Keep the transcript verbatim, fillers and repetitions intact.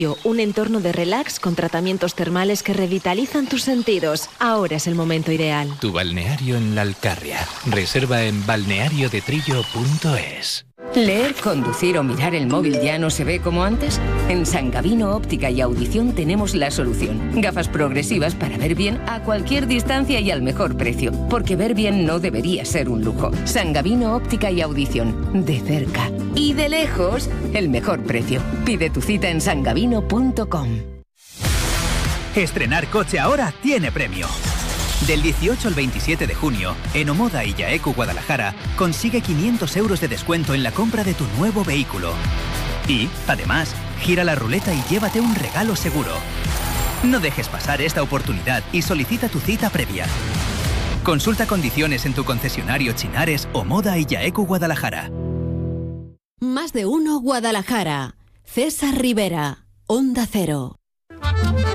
Un entorno de relax con tratamientos termales que revitalizan tus sentidos. Ahora es el momento ideal. Tu balneario en La Alcarria. Reserva en balneario de trillo punto es. ¿Leer, conducir o mirar el móvil ya no se ve como antes? En San Gabino Óptica y Audición tenemos la solución. Gafas progresivas para ver bien a cualquier distancia y al mejor precio. Porque ver bien no debería ser un lujo. San Gabino Óptica y Audición. De cerca y de lejos, el mejor precio. Pide tu cita en san gabino punto com. Estrenar coche ahora tiene premio. Del dieciocho al veintisiete de junio, en Omoda y Yaeku Guadalajara, consigue quinientos euros de descuento en la compra de tu nuevo vehículo. Y, además, gira la ruleta y llévate un regalo seguro. No dejes pasar esta oportunidad y solicita tu cita previa. Consulta condiciones en tu concesionario Chinares, Omoda y Yaeku Guadalajara. Más de uno Guadalajara. César Rivera, Onda Cero.